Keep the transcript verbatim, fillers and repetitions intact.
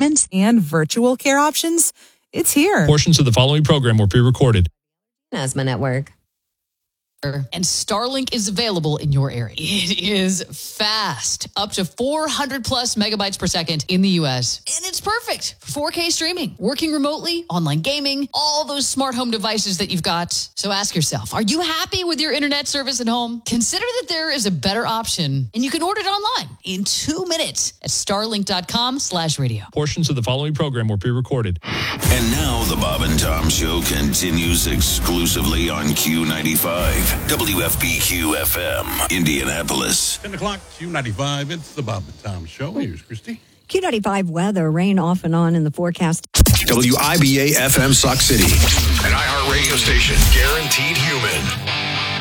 treatment and virtual care options, it's here. Portions of the following program were pre-recorded. Asthma Network. And Starlink is available in your area. It is fast, up to four hundred plus megabytes per second in the U S. And it's perfect for four K streaming, working remotely, online gaming, all those smart home devices that you've got. So ask yourself, are you happy with your internet service at home? Consider that there is a better option, and you can order it online in two minutes at starlink.com slash radio. Portions of the following program were pre-recorded. And now the Bob and Tom Show continues exclusively on Q ninety-five. W F B Q F M, Indianapolis. ten o'clock, Q ninety-five. It's the Bob and Tom Show. Here's Christy. Q ninety-five weather, rain off and on in the forecast. W I B A F M Sauk City. An iHeart radio station, guaranteed human.